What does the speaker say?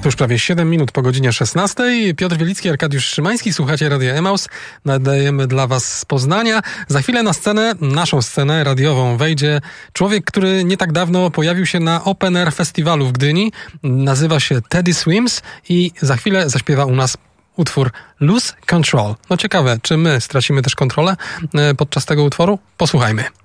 To już prawie 7 minut po godzinie 16. Piotr Wielicki, Arkadiusz Szymański. Słuchacie Radia Emaus. Nadajemy dla was z Poznania. Za chwilę na scenę, naszą scenę radiową, wejdzie człowiek, który nie tak dawno pojawił się na Open Air Festiwalu w Gdyni. Nazywa się Teddy Swims i za chwilę zaśpiewa u nas utwór Lose Control. No ciekawe, czy my stracimy też kontrolę podczas tego utworu? Posłuchajmy.